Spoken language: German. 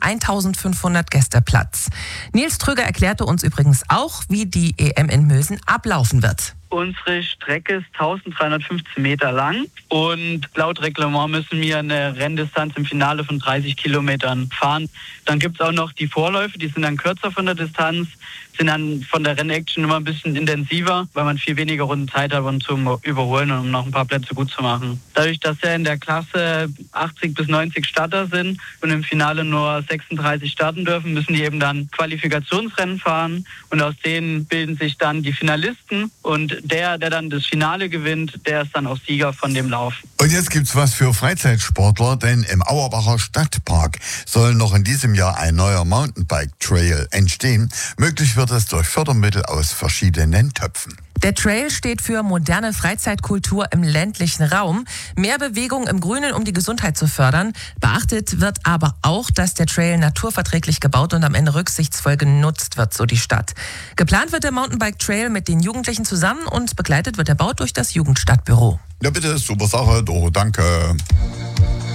1500 Gäste Platz. Nils Trüger erklärte uns übrigens auch, wie die EM in Mülsen ablaufen wird. Unsere Strecke ist 1315 Meter lang und laut Reglement müssen wir eine Renndistanz im Finale von 30 Kilometern fahren. Dann gibt es auch noch die Vorläufe, die sind dann kürzer von der Distanz, sind dann von der Rennaction immer ein bisschen intensiver, weil man viel weniger Runden Zeit hat, um zu überholen und um noch ein paar Plätze gut zu machen. Dadurch, dass ja in der Klasse 80 bis 90 Starter sind und im Finale nur 36 starten dürfen, müssen die eben dann Qualifikationsrennen fahren und aus denen bilden sich dann die Finalisten und der dann das Finale gewinnt, der ist dann auch Sieger von dem Lauf. Und jetzt gibt's was für Freizeitsportler, denn im Auerbacher Stadtpark soll noch in diesem Jahr ein neuer Mountainbike-Trail entstehen. Möglich wird es durch Fördermittel aus verschiedenen Töpfen. Der Trail steht für moderne Freizeitkultur im ländlichen Raum. Mehr Bewegung im Grünen, um die Gesundheit zu fördern. Beachtet wird aber auch, dass der Trail naturverträglich gebaut und am Ende rücksichtsvoll genutzt wird, so die Stadt. Geplant wird der Mountainbike-Trail mit den Jugendlichen zusammen und begleitet wird der Bau durch das Jugendstadtbüro. Ja bitte, super Sache, Doro, danke.